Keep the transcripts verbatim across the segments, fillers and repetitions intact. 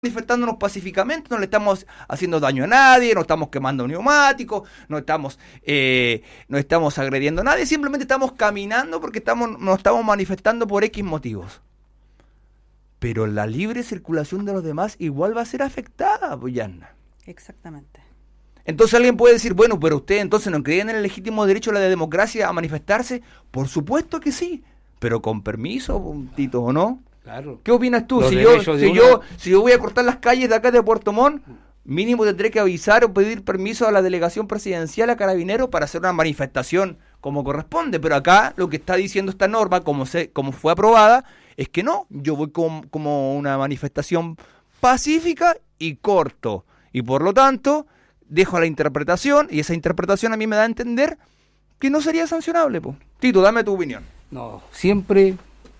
manifestándonos pacíficamente, no le estamos haciendo daño a nadie, no estamos quemando neumáticos, no estamos eh, no estamos agrediendo a nadie, simplemente estamos caminando porque estamos nos estamos manifestando por X motivos. Pero la libre circulación de los demás igual va a ser afectada, Yanna. Exactamente. Entonces alguien puede decir, bueno, pero ustedes entonces no creen en el legítimo derecho de la democracia a manifestarse. Por supuesto que sí, pero con permiso, Tito, ¿o no? Claro. ¿Qué opinas tú? Los Si yo, derechos de si, uno- yo, si yo voy a cortar las calles de acá de Puerto Montt, mínimo tendré que avisar o pedir permiso a la delegación presidencial, a Carabineros, para hacer una manifestación como corresponde. Pero acá lo que está diciendo esta norma, como, se, como fue aprobada, es que no, yo voy com, como una manifestación pacífica y corto. Y por lo tanto, dejo la interpretación, y esa interpretación a mí me da a entender que no sería sancionable, po. Tito, dame tu opinión. No, siempre,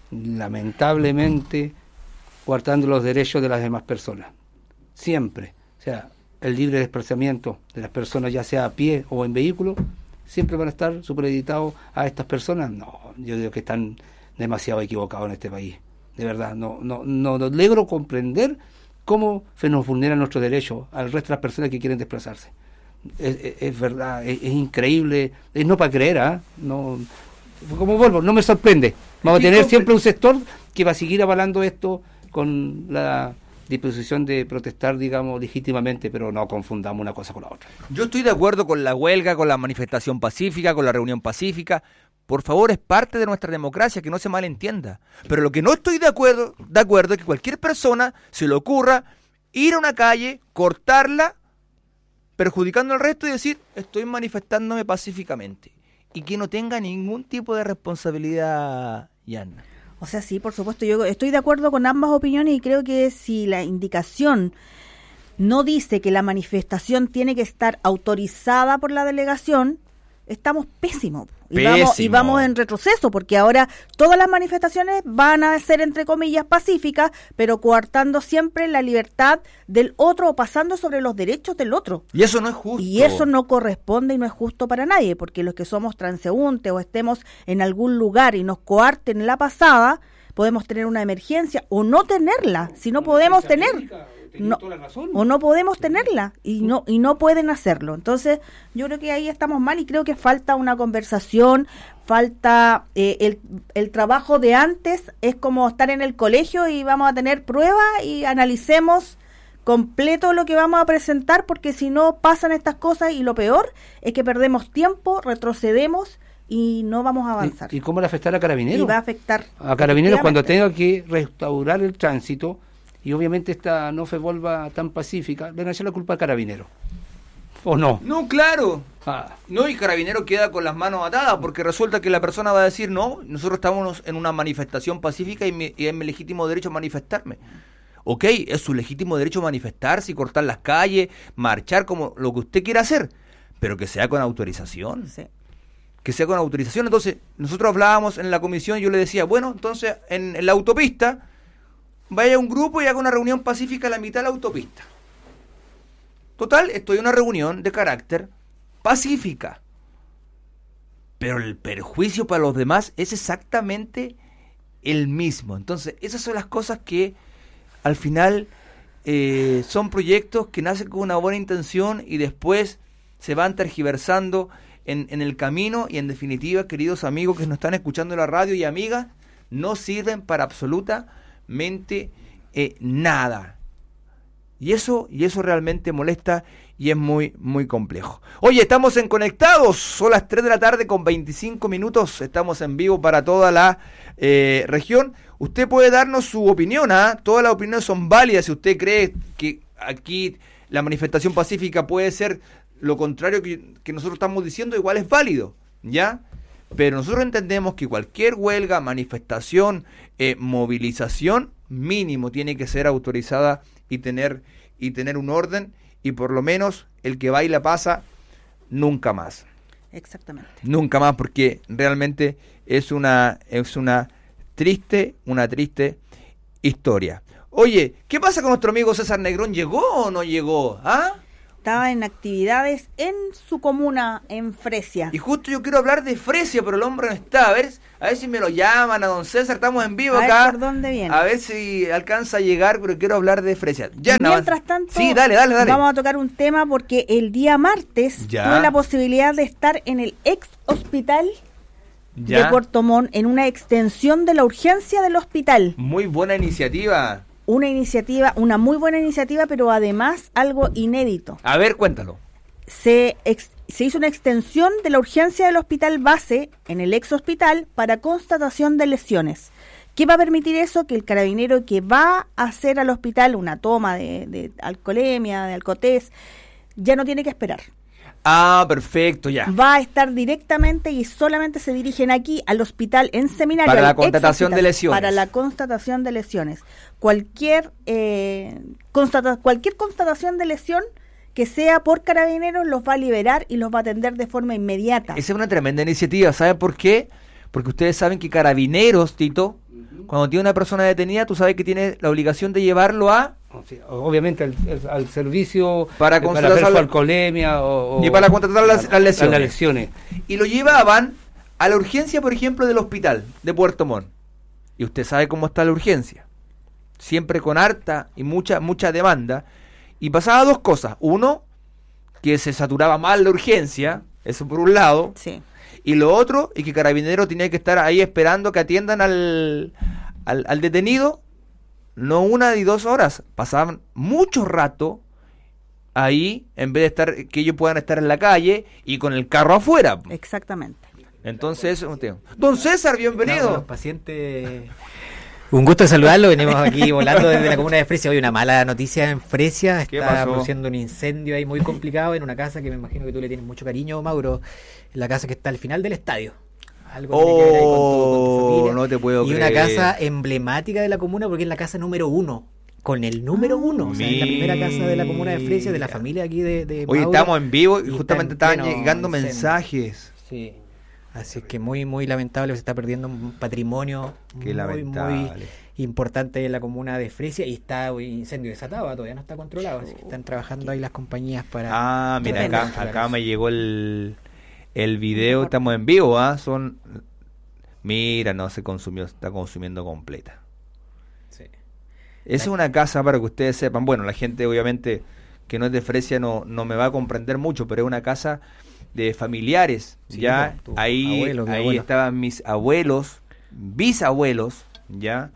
lamentablemente, coartando los derechos de las demás personas. Siempre. O sea, el libre desplazamiento de las personas, ya sea a pie o en vehículo, siempre van a estar supeditados a estas personas. No, yo digo que están demasiado equivocados en este país. De verdad, no, no, no, no logro comprender cómo se nos vulneran nuestros derechos al resto de las personas que quieren desplazarse. Es, es, es verdad, es, es increíble, es no para creer, ¿ah? ¿eh? No, como vuelvo, no me sorprende. Vamos a tener siempre un sector que va a seguir avalando esto con la disposición de protestar, digamos, legítimamente, pero no confundamos una cosa con la otra. Yo estoy de acuerdo con la huelga, con la manifestación pacífica, con la reunión pacífica. Por favor, es parte de nuestra democracia, que no se malentienda. Pero lo que no estoy de acuerdo, de acuerdo es que cualquier persona se le ocurra ir a una calle, cortarla, perjudicando al resto y decir, estoy manifestándome pacíficamente. Y que no tenga ningún tipo de responsabilidad, Yanna. O sea, sí, por supuesto, yo estoy de acuerdo con ambas opiniones y creo que si la indicación no dice que la manifestación tiene que estar autorizada por la delegación, estamos pésimos. Y vamos, y vamos en retroceso, porque ahora todas las manifestaciones van a ser, entre comillas, pacíficas, pero coartando siempre la libertad del otro o pasando sobre los derechos del otro. Y eso no es justo. Y eso no corresponde y no es justo para nadie, porque los que somos transeúntes o estemos en algún lugar y nos coarten la pasada, podemos tener una emergencia o no tenerla, si no podemos tener... No, o no podemos tenerla y no y no pueden hacerlo. Entonces yo creo que ahí estamos mal y creo que falta una conversación, falta eh, el, el trabajo de antes. Es como estar en el colegio y vamos a tener pruebas y analicemos completo lo que vamos a presentar, porque si no pasan estas cosas y lo peor es que perdemos tiempo, retrocedemos y no vamos a avanzar. ¿Y, y cómo le afectará a Carabineros? Y va a afectar a Carabineros cuando tenga que restaurar el tránsito. Y obviamente esta no se vuelva tan pacífica, le van a echar la culpa a Carabineros. ¿O no? No, claro. Ah. No, y Carabinero queda con las manos atadas, porque resulta que la persona va a decir, no, nosotros estamos en una manifestación pacífica y, mi, y es mi legítimo derecho a manifestarme. Ok, es su legítimo derecho manifestarse y cortar las calles, marchar, como lo que usted quiera hacer, pero que sea con autorización. Sí. Que sea con autorización. Entonces, nosotros hablábamos en la comisión y yo le decía, bueno, entonces en, en la autopista... vaya un grupo y haga una reunión pacífica a la mitad de la autopista. Total, estoy en una reunión de carácter pacífica. Pero el perjuicio para los demás es exactamente el mismo. Entonces, esas son las cosas que al final eh, son proyectos que nacen con una buena intención y después se van tergiversando en, en el camino y en definitiva, queridos amigos que nos están escuchando en la radio y amigas, no sirven para absoluta mente eh, nada. Y eso, y eso realmente molesta y es muy, muy complejo. Oye, estamos en Conectados, son las tres de la tarde con veinticinco minutos, estamos en vivo para toda la eh, región. Usted puede darnos su opinión, ¿ah? Todas las opiniones son válidas. Si usted cree que aquí la manifestación pacífica puede ser lo contrario que, que nosotros estamos diciendo, igual es válido, ¿ya? Pero nosotros entendemos que cualquier huelga, manifestación, eh, movilización, mínimo tiene que ser autorizada y tener y tener un orden, y por lo menos el que baila pasa nunca más. Exactamente. Nunca más, porque realmente es una es una triste, una triste historia. Oye, ¿qué pasa con nuestro amigo César Negrón? ¿Llegó o no llegó? ¿Ah? Estaba en actividades en su comuna, en Fresia. Y justo yo quiero hablar de Fresia, pero el hombre no está. A ver, A ver si me lo llaman a don César, estamos en vivo A ver acá. por dónde viene. A ver si alcanza a llegar, pero quiero hablar de Fresia. Ya, no, Mientras tanto, sí, dale, dale, dale. vamos a tocar un tema porque el día martes Ya. tuve la posibilidad de estar en el ex hospital Ya. de Puerto Montt, en una extensión de la urgencia del hospital. Muy buena iniciativa. Una iniciativa, una muy buena iniciativa, pero además algo inédito. A ver, cuéntalo. Se, ex- se hizo una extensión de la urgencia del hospital base en el ex hospital para constatación de lesiones. ¿Qué va a permitir eso? Que el carabinero que va a hacer al hospital una toma de, de alcoholemia, de alcotés, ya no tiene que esperar. Ah, perfecto, ya. Va a estar directamente y solamente se dirigen aquí al hospital en seminario. Para la al constatación ex-hospital, de lesiones. Para la constatación de lesiones. Cualquier, eh, constata- cualquier constatación de lesión que sea por carabineros los va a liberar y los va a atender de forma inmediata. Esa es una tremenda iniciativa, ¿sabe por qué? Porque ustedes saben que Carabineros, Tito, cuando tiene una persona detenida, tú sabes que tiene la obligación de llevarlo a... Sí, obviamente al, al- al servicio Para de- constatar ver su la- alcoholemia o, o- Y para contratar las, las lesiones. las lesiones. Y lo llevaban a la urgencia, por ejemplo, del hospital de Puerto Montt. Y usted sabe cómo está la urgencia. Siempre con harta y mucha mucha demanda. Y pasaba dos cosas. Uno, que se saturaba mal la urgencia, eso por un lado. Sí. Y lo otro, y que Carabinero tenía que estar ahí esperando que atiendan al, al, al detenido, no una ni dos horas, pasaban mucho rato ahí, en vez de estar, que ellos puedan estar en la calle y con el carro afuera. Exactamente. Entonces, eso es un tema. Don César, Estamos con bienvenido. los pacientes. Un gusto de saludarlo, venimos aquí volando desde la comuna de Fresia. Hoy una mala noticia en Fresia, ¿Qué está pasó? produciendo un incendio ahí muy complicado en una casa que me imagino que tú le tienes mucho cariño, Mauro, la casa que está al final del estadio. Algo tiene que ver ahí con tu- con tu Oh, familia. no te puedo Y creer. una casa emblemática de la comuna porque es la casa número uno, con el número uno, o sea, es la primera casa de la comuna de Fresia, de la Mira. familia aquí de, de Hoy Mauro. estamos en vivo y, y justamente está en estaban pleno llegando incendio. mensajes. Sí. Así es que muy, muy lamentable, se está perdiendo un patrimonio Qué muy, lamentable. muy importante en la comuna de Fresia y está hoy incendio desatado, todavía no está controlado, así que están trabajando ahí las compañías para... Ah, mira, para acá, controlar acá eso. me llegó el, el video, estamos en vivo, ¿ah? Son... Mira, no se consumió, está consumiendo completa. Sí. Esa es una casa, para que ustedes sepan, bueno, la gente obviamente que no es de Fresia no, no me va a comprender mucho, pero es una casa de familiares, Sí, ya, tu- tu ahí, abuelo, mi ahí abuelo. estaban mis abuelos, bisabuelos, ya,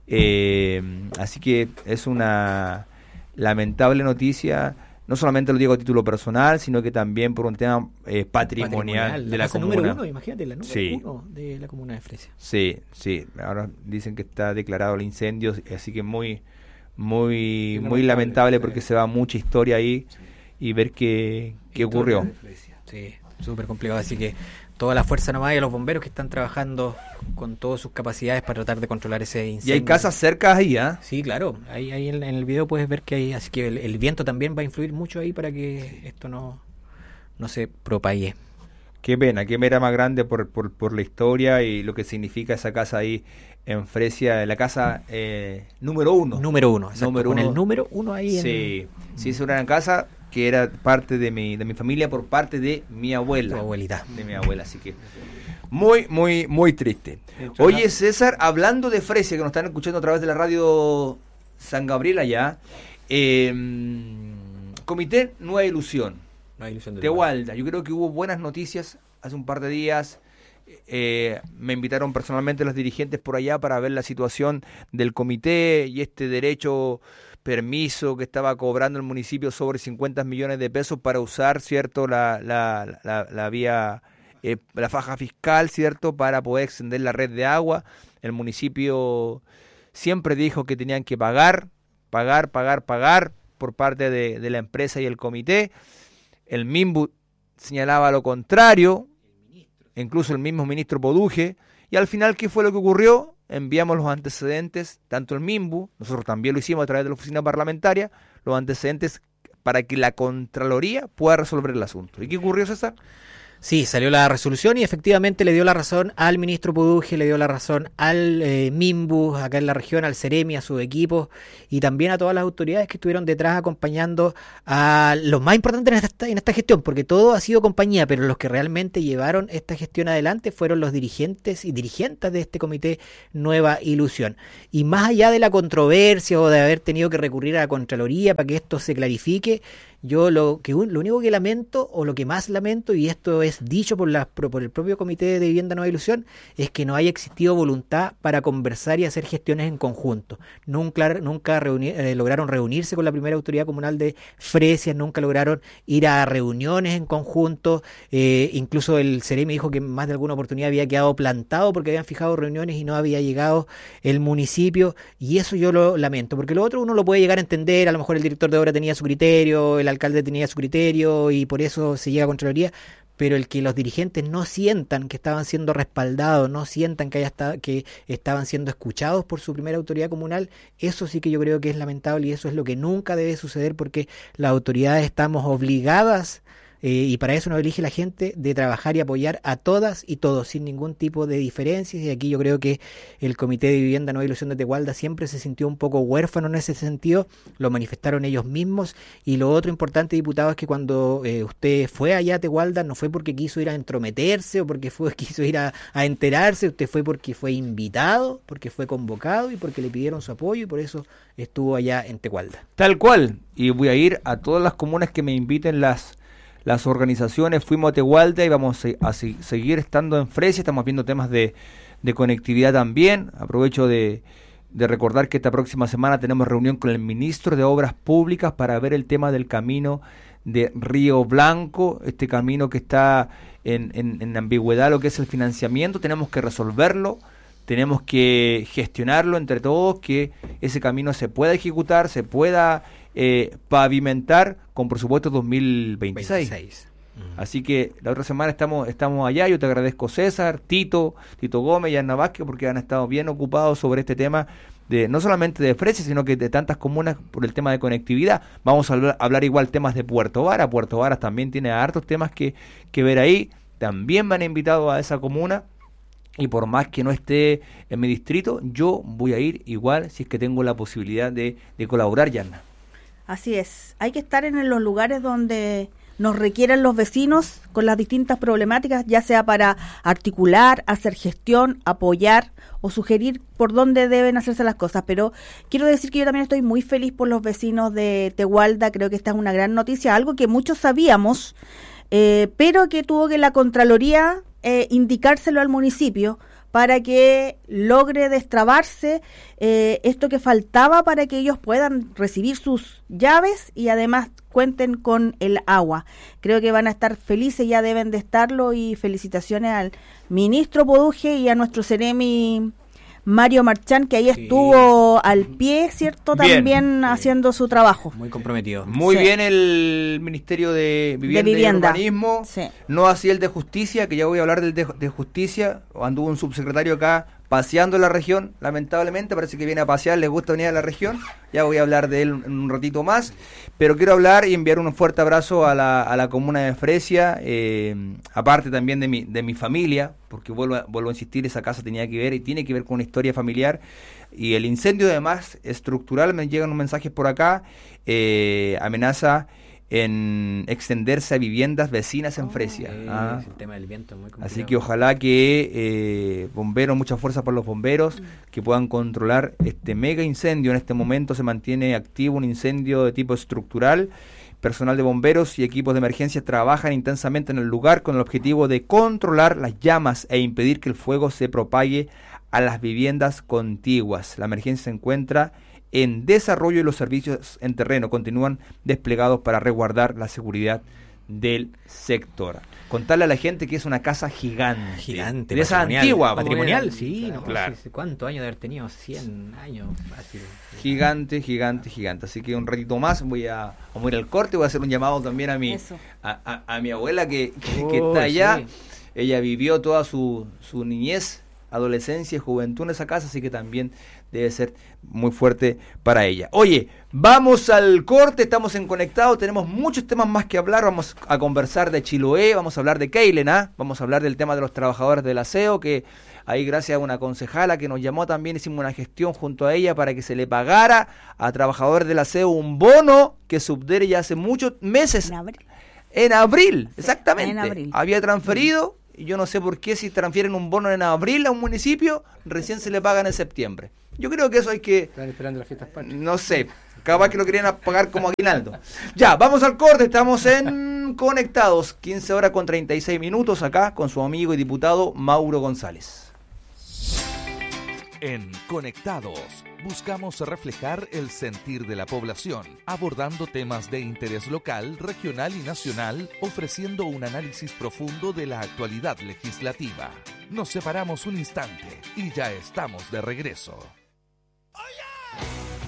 eh, así que es una lamentable noticia, no solamente lo digo a título personal, sino que también por un tema eh, patrimonial, de la, casa comuna. número uno, imagínate, la número Sí. uno de la comuna de Fresia. Sí, sí, ahora dicen que está declarado el incendio, así que muy, muy, Muy muy lamentable, lamentable sí. porque se va mucha historia ahí y ver qué, qué ocurrió. Sí, súper complicado, así que toda la fuerza nomás y a los bomberos que están trabajando con todas sus capacidades para tratar de controlar ese Y incendio. hay casas cerca ahí, ¿ah? Sí, claro, ahí, ahí en, en el video puedes ver que hay, así que el, el viento también va a influir mucho ahí para que esto no, no se propague. Qué pena, qué pena más grande por, por, por la historia y lo que significa esa casa ahí en Fresia, la casa eh, número uno. Número uno, exacto, Número con uno. el número uno ahí en- Sí, sí, es una casa que era parte de mi, de mi familia por parte de mi abuela. tu abuelita. De mi abuela, así que muy, muy, muy triste. Oye, César, hablando de Fresia, que nos están escuchando a través de la radio San Gabriel allá, eh, Comité Nueva Ilusión, No hay ilusión de de lugar. Walda. Yo creo que hubo buenas noticias hace un par de días. Eh, me invitaron personalmente los dirigentes por allá para ver la situación del comité y este derecho permiso que estaba cobrando el municipio sobre cincuenta millones de pesos para usar, cierto, la, la, la, la vía, eh, la faja fiscal, cierto, para poder extender la red de agua. El municipio siempre dijo que tenían que pagar, pagar, pagar, pagar por parte de, de la empresa y el comité. El MIMBU señalaba lo contrario, incluso el mismo ministro Poduje, y al final, ¿qué fue lo que ocurrió? Enviamos los antecedentes, tanto el MIMBU, nosotros también lo hicimos a través de la oficina parlamentaria, los antecedentes para que la Contraloría pueda resolver el asunto. ¿Y qué ocurrió, César? Sí, salió la resolución y efectivamente le dio la razón al ministro Puduje, le dio la razón al eh, Minbus acá en la región, al Ceremi, a sus equipos y también a todas las autoridades que estuvieron detrás acompañando a los más importantes en esta, en esta gestión, porque todo ha sido compañía, pero los que realmente llevaron esta gestión adelante fueron los dirigentes y dirigentes de este comité Nueva Ilusión. Y más allá de la controversia o de haber tenido que recurrir a la Contraloría para que esto se clarifique, yo lo que lo único que lamento, o lo que más lamento, y esto es dicho por, la, por el propio Comité de Vivienda Nueva Ilusión, es que no haya existido voluntad para conversar y hacer gestiones en conjunto. Nunca, nunca reuni- eh, lograron reunirse con la primera autoridad comunal de Fresias, nunca lograron ir a reuniones en conjunto, eh, incluso el Ceremi dijo que más de alguna oportunidad había quedado plantado porque habían fijado reuniones y no había llegado el municipio, y eso yo lo lamento, porque lo otro uno lo puede llegar a entender, a lo mejor el director de obra tenía su criterio, el alcalde tenía su criterio y por eso se llega a Contraloría, pero el que los dirigentes no sientan que estaban siendo respaldados, no sientan que, haya estado, que estaban siendo escuchados por su primera autoridad comunal, eso sí que yo creo que es lamentable y eso es lo que nunca debe suceder, porque las autoridades estamos obligadas, eh, y para eso nos elige la gente, de trabajar y apoyar a todas y todos, sin ningún tipo de diferencias, y aquí yo creo que el Comité de Vivienda Nueva Ilusión de Tegualda siempre se sintió un poco huérfano en ese sentido, lo manifestaron ellos mismos, y lo otro importante, diputado, es que cuando eh, usted fue allá a Tegualda, no fue porque quiso ir a entrometerse o porque fue, quiso ir a, a enterarse, usted fue porque fue invitado, porque fue convocado y porque le pidieron su apoyo, y por eso estuvo allá en Tegualda. Tal cual, y voy a ir a todas las comunas que me inviten las las organizaciones. Fuimos a Tegualda y vamos a, a seguir estando en Fresia, estamos viendo temas de, de conectividad también. Aprovecho de, de recordar que esta próxima semana tenemos reunión con el ministro de Obras Públicas para ver el tema del camino de Río Blanco, este camino que está en, en, en ambigüedad, lo que es el financiamiento. Tenemos que resolverlo, tenemos que gestionarlo entre todos, que ese camino se pueda ejecutar, se pueda eh, pavimentar con presupuesto dos mil veintiséis. veintiséis. Uh-huh. Así que la otra semana estamos estamos allá. Yo te agradezco, César, Tito, Tito Gómez y Ana Vázquez, porque han estado bien ocupados sobre este tema, de no solamente de Fresia, sino que de tantas comunas por el tema de conectividad. Vamos a hablar, hablar igual temas de Puerto Varas. Puerto Varas también tiene hartos temas que, que ver ahí. También me han invitado a esa comuna. Y por más que no esté en mi distrito, yo voy a ir igual si es que tengo la posibilidad de, de colaborar, Yarna. Así es. Hay que estar en los lugares donde nos requieran los vecinos con las distintas problemáticas, ya sea para articular, hacer gestión, apoyar o sugerir por dónde deben hacerse las cosas. Pero quiero decir que yo también estoy muy feliz por los vecinos de Tegualda. Creo que esta es una gran noticia, algo que muchos sabíamos, eh, pero que tuvo que la Contraloría eh, indicárselo al municipio para que logre destrabarse eh, esto que faltaba para que ellos puedan recibir sus llaves y además cuenten con el agua. Creo que van a estar felices, ya deben de estarlo, y felicitaciones al ministro Puduje y a nuestro Ceremi Mario Marchán, que ahí sí estuvo al pie, ¿cierto? Bien, también sí, haciendo su trabajo. Muy comprometido. Muy sí. bien el Ministerio de Vivienda, de Vivienda. y Urbanismo. Sí. No así el de Justicia, que ya voy a hablar del de, de Justicia. Anduvo un subsecretario acá paseando en la región, lamentablemente, parece que viene a pasear, le gusta venir a la región. Ya voy a hablar de él en un ratito más. Pero quiero hablar y enviar un fuerte abrazo a la, a la comuna de Fresia, eh, aparte también de mi, de mi familia, porque vuelvo a, vuelvo a insistir, esa casa tenía que ver y tiene que ver con una historia familiar. Y el incendio, además, estructural, me llegan unos mensajes por acá, eh, amenaza en extenderse a viviendas vecinas en Fresia. Oh, ah. el tema del viento es muy complicado. Así que ojalá que eh, bomberos, mucha fuerza por los bomberos, mm. que puedan controlar este mega incendio. En este momento se mantiene activo un incendio de tipo estructural. Personal de bomberos y equipos de emergencia trabajan intensamente en el lugar con el objetivo de controlar las llamas e impedir que el fuego se propague a las viviendas contiguas. La emergencia se encuentra en desarrollo y los servicios en terreno continúan desplegados para resguardar la seguridad del sector. Contarle a la gente que es una casa gigante. Gigante. De esa antigua. Patrimonial, sí. No, claro. Sí, ¿cuántos años de haber tenido? cien años. Fácil. Gigante, gigante, gigante. Así que un ratito más voy a, a ir al corte. Voy a hacer un llamado también a mi, a, a, a mi abuela que, que, oh, que está allá. Sí. Ella vivió toda su, su niñez, adolescencia y juventud en esa casa, así que también debe ser muy fuerte para ella. Oye, vamos al corte, estamos en Conectado, tenemos muchos temas más que hablar, vamos a conversar de Chiloé, vamos a hablar de Keilen, ¿ah? Vamos a hablar del tema de los trabajadores del aseo, que ahí gracias a una concejala que nos llamó también hicimos una gestión junto a ella para que se le pagara a trabajadores del aseo un bono que Subdere ya hace muchos meses. En abril. En abril, Sí, exactamente. en abril. Había transferido, y yo no sé por qué si transfieren un bono en abril a un municipio, recién se le pagan en septiembre. Yo creo que eso hay que... Están esperando las fiestas patrias. No sé, capaz que lo querían pagar como aguinaldo. Ya, vamos al corte, estamos en Conectados, quince horas con treinta y seis minutos acá con su amigo y diputado Mauro González. En Conectados buscamos reflejar el sentir de la población, abordando temas de interés local, regional y nacional, ofreciendo un análisis profundo de la actualidad legislativa. Nos separamos un instante y ya estamos de regreso.